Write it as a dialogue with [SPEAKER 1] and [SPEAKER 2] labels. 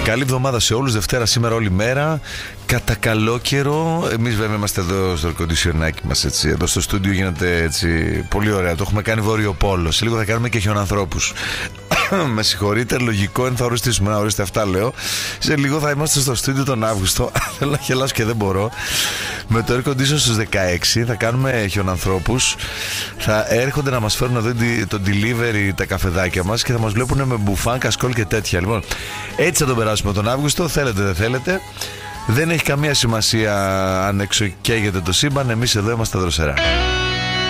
[SPEAKER 1] Καλή εβδομάδα σε όλους. Δευτέρα σήμερα όλη μέρα. Κατά καλό καιρό. Εμείς βέβαια είμαστε εδώ στο ερκοντισιονάκι μας, έτσι. Εδώ στο στούντιο γίνεται έτσι πολύ ωραία. Το έχουμε κάνει βόρειο πόλο. Σε λίγο θα κάνουμε και χιονανθρώπους. Με συγχωρείτε, λογικό είναι θα οριστήσουμε. Να ορίστε, αυτά λέω. Σε λίγο θα είμαστε στο στούντιο τον Αύγουστο. Θέλω να γελάσω και δεν μπορώ. Με το air condition στους 16 θα κάνουμε χιονανθρώπους. Θα έρχονται να μας φέρουν εδώ το delivery τα καφεδάκια μας και θα μας βλέπουν με μπουφάν, κασκόλ και τέτοια. Λοιπόν, έτσι θα τον περάσουμε τον Αύγουστο. Θέλετε, δεν θέλετε. Δεν έχει καμία σημασία αν έξω καίγεται το σύμπαν. Εμείς εδώ είμαστε δροσερά.